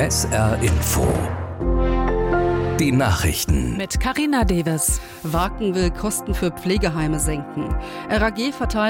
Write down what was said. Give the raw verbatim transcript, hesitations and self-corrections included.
S R Info. Die Nachrichten. Mit Carina Deves. Wacken will Kosten für Pflegeheime senken. R A G verteilt